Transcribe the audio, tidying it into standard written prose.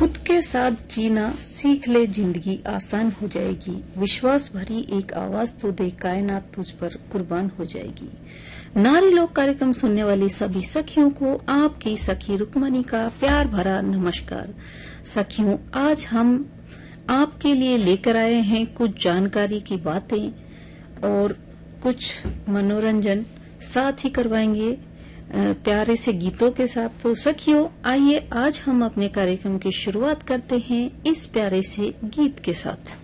खुद के साथ जीना सीख ले, जिंदगी आसान हो जाएगी। विश्वास भरी एक आवाज तो दे, कायनात तुझ पर कुर्बान हो जाएगी। नारी लोक कार्यक्रम सुनने वाली सभी सखियों को आपकी सखी रुक्मणी का प्यार भरा नमस्कार। सखियों, आज हम आपके लिए लेकर आए हैं कुछ जानकारी की बातें और कुछ मनोरंजन साथ ही करवाएंगे प्यारे से गीतों के साथ। तो सखियों, आइए आज हम अपने कार्यक्रम की शुरुआत करते हैं इस प्यारे से गीत के साथ।